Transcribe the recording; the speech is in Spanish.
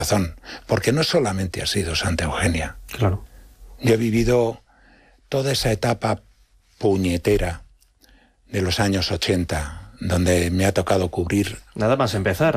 razón, porque no solamente ha sido Santa Eugenia. Claro. Yo he vivido toda esa etapa puñetera de los años 80, donde me ha tocado cubrir... Nada más empezar.